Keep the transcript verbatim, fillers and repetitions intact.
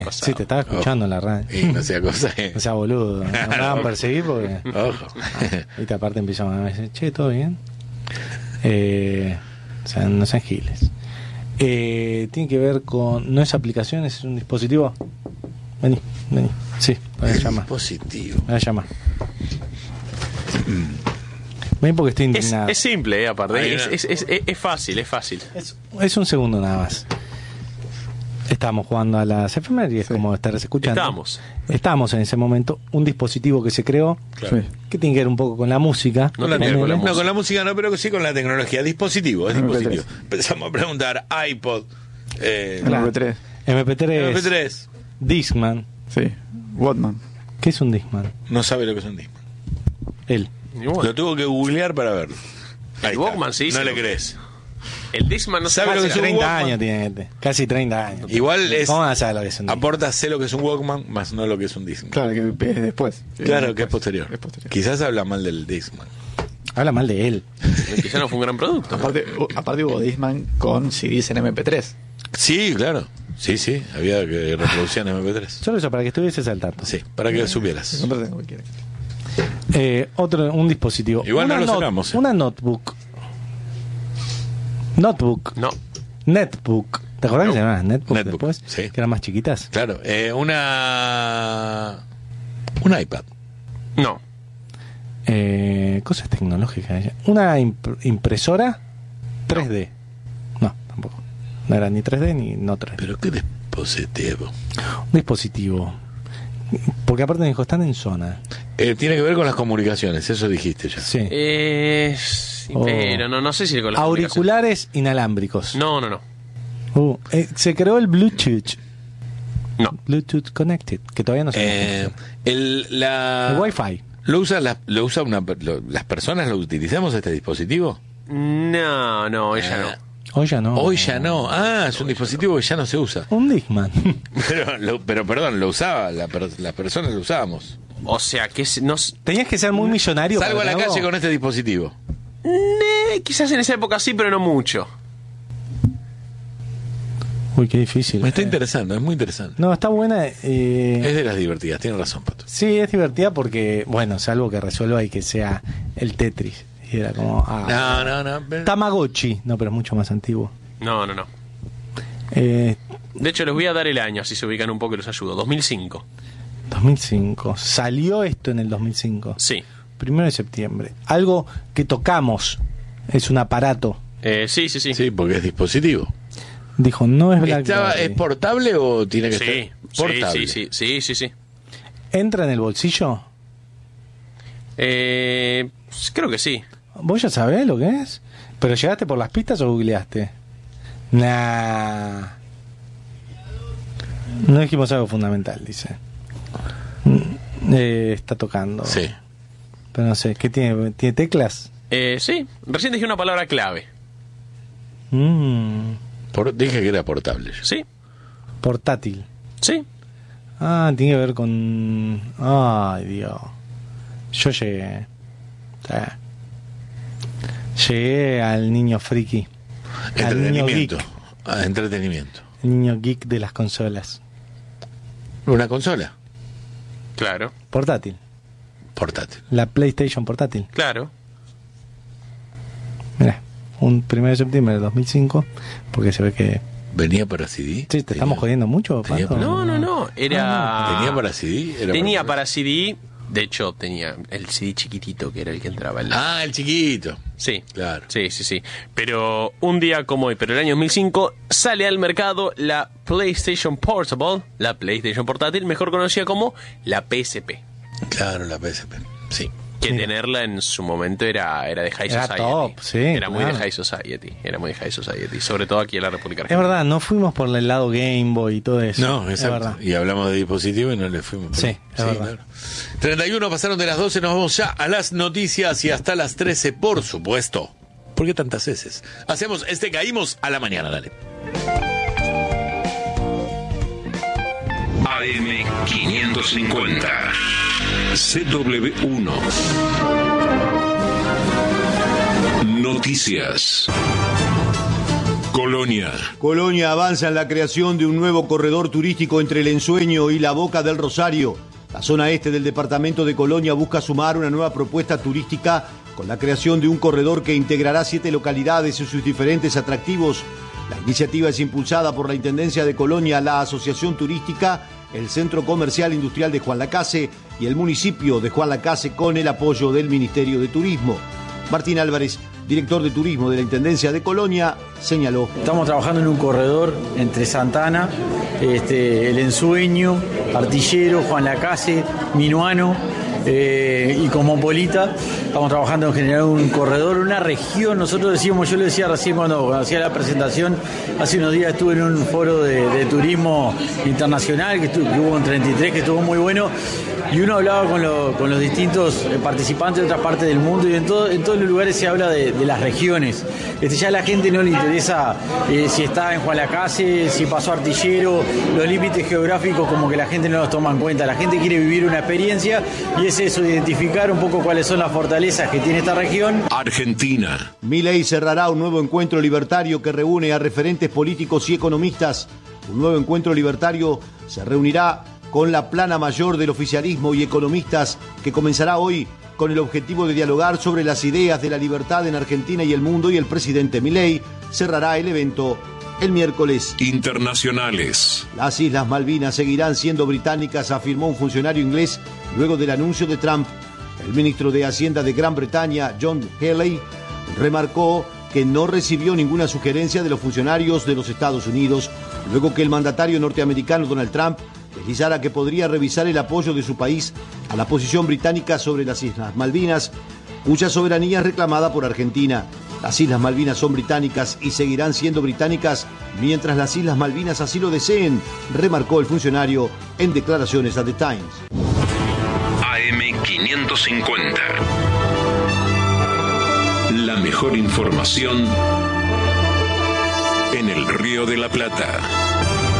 Pasado. Sí, te estaba escuchando en la radio. Y no sea cosa que... O sea, boludo. No me van a perseguir porque... Ojo. Viste, aparte empezamos a decir, che, ¿todo bien? Eh, o sea, no sean giles. Eh, tiene que ver con... No es aplicaciones, es un dispositivo. Vení, vení. Sí, para llamar. Dispositivo. Para llamar. Ven porque estoy Es, indignado. es simple, eh, aparte. Hay Es, una- es, es, es- es fácil, es fácil. Es, es un segundo nada más. Estábamos jugando a las efemérides, Sí. como estarás escuchando. Estábamos. Estábamos en ese momento. Un dispositivo que se creó, Claro. Sí. que tiene que ver un poco con la música. No tiene que ver con la Ponele. No, con la música no, pero sí con la tecnología. Dispositivo, es M P tres. dispositivo. Empezamos a preguntar, iPod, eh, Claro. M P tres. M P tres. M P tres. Discman. Sí. Walkman. ¿Qué es un Discman? No sabe lo que es un Discman. Él. Y bueno, Lo tuvo que googlear para verlo. Ahí El está. Walkman, sí, No sí. le crees. el Discman no ¿Sabe sabe lo que Casi es un treinta Walkman? años tiene este. Casi treinta años. Igual es... ¿Cómo vas a saber lo que es un Discman? Aporta, sé lo que es un Walkman, más no lo que es un Discman. Claro, que es después. Claro, que es posterior. Es posterior. Quizás habla mal del Discman. Habla mal de él. Quizá no fue un gran producto. Aparte, hu- aparte hubo Discman con C Ds en M P tres. Sí, claro. Sí, sí, había que reproducir en M P tres. Solo eso, para que estuvieses al tanto. Sí, para que supieras. Comprate como quieras. Eh, otro, un dispositivo. Igual no Una lo not- sacamos, ¿eh? Una notebook. Notebook. No. Netbook. ¿Te acordás No. que se llamaban Netbook, Netbook, después? sí. Que eran más chiquitas. Claro, eh, una... Un iPad. No. Eh, cosas tecnológicas. Una imp- impresora tres D. No, tampoco. No era ni tres D ni no tres D. Pero qué dispositivo. Un dispositivo. Porque aparte me dijo, están en zona. Eh, tiene que ver con las comunicaciones, eso dijiste ya. Sí. Eh, sí, Oh. pero no, no sé si con las Auriculares inalámbricos. No, no, no. Uh, eh, se creó el Bluetooth. No. Bluetooth Connected, que todavía no se Eh, el, la... El Wi-Fi. ¿Lo usa, la, lo usa una, lo- las personas lo utilizamos este dispositivo? No, no, ella Ah, no. Hoy ya no. Hoy ya no. Ah, es un dispositivo que ya no se usa. Un Discman. Pero, lo- pero perdón, lo usaba, la per- las personas lo usábamos. O sea, que es- no, s- Tenías que ser muy millonario. Salgo a para la tenerlo. calle con este dispositivo. eh, quizás en esa época sí, pero no mucho. Uy, qué difícil. Me está Eh, interesando, es muy interesante. No, está buena. eh, Es de las divertidas, tiene razón, Pato. Sí, es divertida porque, bueno, salvo que resuelva y que sea el Tetris. Y era como. Ah, No, no, no. pero- Tamagotchi. No, pero es mucho más antiguo. No, no, no. Eh, De hecho, les voy a dar el año, así se ubican un poco y los ayudo. dos mil cinco. dos mil cinco. Salió esto en el dos mil cinco. Sí. Primero de septiembre. Algo que tocamos. Es un aparato. Eh, sí, sí, sí. Sí, porque es dispositivo. Dijo, no es BlackBerry. Estaba, ¿Es portable o tiene que Sí, estar sí, portable? sí, sí, sí, sí, sí. ¿Entra en el bolsillo? Eh, creo que sí. ¿Vos ya sabés lo que es? ¿Pero llegaste por las pistas o googleaste? Nah. No dijimos algo fundamental, dice. Mm, eh, está tocando. Sí. Pero no sé, ¿qué tiene? ¿Tiene teclas? Eh, sí, recién dije una palabra clave. Mm, Por- dije que era portable. yo. Sí, portátil. sí. Ah, tiene que ver con... Ay, Dios. Yo llegué. Ah. Llegué al niño friki. Al niño Entretenimiento. geek. Ah, entretenimiento. El niño geek de las consolas. Una consola Claro, Portátil. portátil. La PlayStation portátil. claro. Mirá, un primero de septiembre de dos mil cinco, porque se ve que... ¿Venía para C D? Sí, ¿te Tenía- estamos jodiendo mucho, tenía- Pato? No, no, no. Era. ¿Tenía para C D? Era Tenía para C D. De hecho, tenía el C D chiquitito que era el que entraba en la. Ah, el chiquito. Sí, Claro. sí, sí, sí. Pero un día como hoy, pero el año dos mil cinco, sale al mercado la PlayStation Portable, la PlayStation portátil, mejor conocida como la P S P. Claro, la P S P. Sí. Que Mira. tenerla en su momento era, era de High Era Society. top, sí, Era muy claro. de High Society. Era muy de High Society. Sobre todo aquí en la República Es Argentina. verdad, no fuimos por el lado Game Boy y todo eso. No, Es exacto. verdad. Y hablamos de dispositivo y no le fuimos. por Sí, ahí. es verdad. claro. treinta y uno pasaron de las doce, nos vamos ya a las noticias y hasta las trece, por supuesto. ¿Por qué tantas veces? Hacemos este Caímos a la mañana, dale. A M quinientos cincuenta C W uno Noticias Colonia. Colonia avanza en la creación de un nuevo corredor turístico entre el Ensueño y la Boca del Rosario. La zona este del departamento de Colonia busca sumar una nueva propuesta turística con la creación de un corredor que integrará siete localidades y sus diferentes atractivos. La iniciativa es impulsada por la Intendencia de Colonia, la Asociación Turística, el Centro Comercial Industrial de Juan Lacase y el municipio de Juan Lacase con el apoyo del Ministerio de Turismo. Martín Álvarez, director de Turismo de la Intendencia de Colonia, señaló. Estamos trabajando en un corredor entre Santana, este, El Ensueño, Artillero, Juan Lacase, Minuano eh, y Cosmopolita. Estamos trabajando en generar un corredor, una región. Nosotros decíamos, yo le decía recién cuando, cuando hacía la presentación, hace unos días estuve en un foro de, de turismo internacional que, estuvo, que hubo en treinta y tres, que estuvo muy bueno. Y uno hablaba con, lo, con los distintos participantes de otras partes del mundo y en, todo, en todos los lugares se habla de, de las regiones. Este, ya a la gente no le interesa eh, si está en Juan Lacase, si pasó Artillero, los límites geográficos como que la gente no los toma en cuenta. La gente quiere vivir una experiencia y es eso, identificar un poco cuáles son las fortalezas que tiene esta región. Argentina. Milei cerrará un nuevo encuentro libertario que reúne a referentes políticos y economistas. Un nuevo encuentro libertario se reunirá con la plana mayor del oficialismo y economistas que comenzará hoy con el objetivo de dialogar sobre las ideas de la libertad en Argentina y el mundo, y el presidente Milei cerrará el evento el miércoles. Internacionales. Las Islas Malvinas seguirán siendo británicas, afirmó un funcionario inglés luego del anuncio de Trump. El ministro de Hacienda de Gran Bretaña, John Healey, remarcó que no recibió ninguna sugerencia de los funcionarios de los Estados Unidos luego que el mandatario norteamericano Donald Trump deslizara que podría revisar el apoyo de su país a la posición británica sobre las Islas Malvinas, cuya soberanía es reclamada por Argentina. Las Islas Malvinas son británicas y seguirán siendo británicas mientras las Islas Malvinas así lo deseen, remarcó el funcionario en declaraciones a The Times. A M quinientos cincuenta. La mejor información en el Río de la Plata.